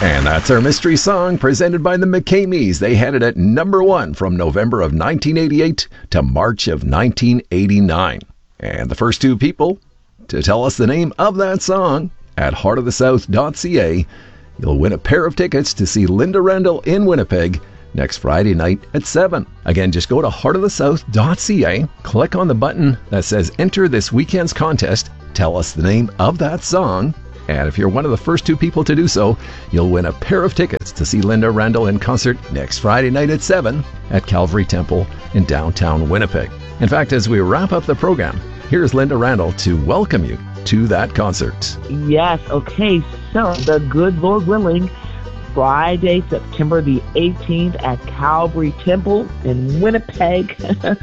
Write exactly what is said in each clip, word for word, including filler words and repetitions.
And that's our mystery song presented by the McCameys. They had it at number one from November of nineteen eighty-eight to March of nineteen eighty-nine. And the first two people to tell us the name of that song at heart of the south dot c a, you'll win a pair of tickets to see Linda Randall in Winnipeg next Friday night at seven. Again, just go to heart of the south dot c a, click on the button that says enter this weekend's contest, tell us the name of that song, and if you're one of the first two people to do so, you'll win a pair of tickets to see Linda Randall in concert next Friday night at seven at Calvary Temple in downtown Winnipeg. In fact, as we wrap up the program, here's Linda Randall to welcome you to that concert. Yes, okay, so the good Lord willing, Friday, September the eighteenth at Calvary Temple in Winnipeg,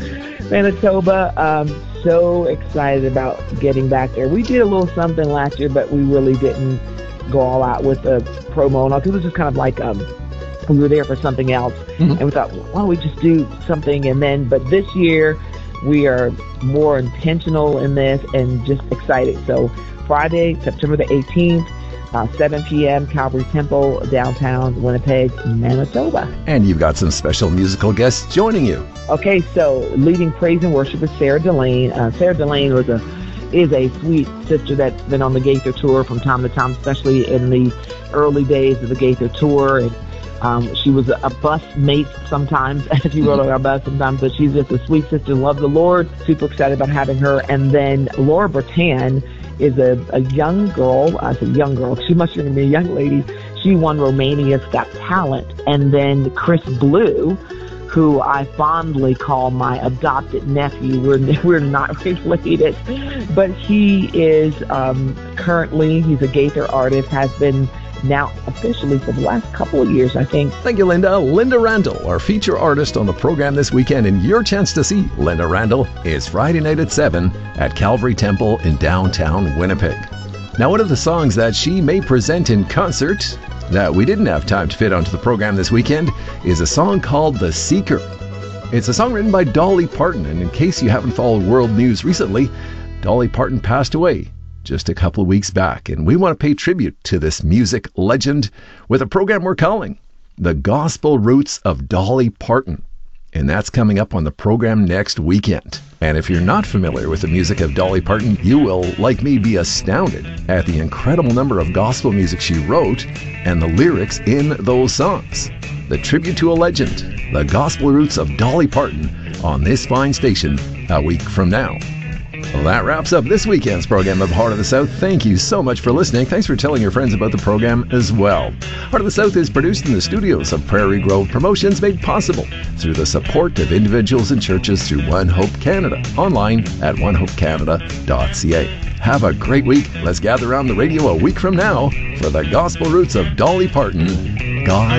Manitoba. Um, so excited about getting back there. We did a little something last year, but we really didn't go all out with the promo and all, because it was just kind of like um, we were there for something else. Mm-hmm. And we thought, well, why don't we just do something? And then, but this year, we are more intentional in this and just excited. So Friday, September the eighteenth, Uh, seven p.m., Calvary Temple, downtown Winnipeg, Manitoba. And you've got some special musical guests joining you. Okay, so leading praise and worship is Sarah Delane. Uh, Sarah Delane was a is a sweet sister that's been on the Gaither Tour from time to time, especially in the early days of the Gaither Tour. And um, she was a, a bus mate sometimes, as she rode on our bus sometimes, but she's just a sweet sister, loves the Lord. Super excited about having her. And then Laura Bertan is a, a young girl. I said young girl. She must have been a young lady. She won Romania's Got Talent. And then Chris Blue, who I fondly call my adopted nephew. We're we're not related, but he is um, currently, he's a Gaither artist, has been now officially for the last couple of years, I think. Thank you, Linda. Linda Randall, our feature artist on the program this weekend, and your chance to see Linda Randall is Friday night at seven at Calvary Temple in downtown Winnipeg. Now, one of the songs that she may present in concert that we didn't have time to fit onto the program this weekend is a song called The Seeker. It's a song written by Dolly Parton, and in case you haven't followed world news recently, Dolly Parton passed away just a couple of weeks back, and we want to pay tribute to this music legend with a program we're calling The Gospel Roots of Dolly Parton, and that's coming up on the program next weekend. And if you're not familiar with the music of Dolly Parton, you will, like me, be astounded at the incredible number of gospel music she wrote and the lyrics in those songs. The tribute to a legend, The Gospel Roots of Dolly Parton, on this fine station a week from now. Well, that wraps up this weekend's program of Heart of the South. Thank you so much for listening. Thanks for telling your friends about the program as well. Heart of the South is produced in the studios of Prairie Grove Promotions, made possible through the support of individuals and churches through One Hope Canada, online at one hope canada dot c a. Have a great week. Let's gather around the radio a week from now for the Gospel Roots of Dolly Parton. God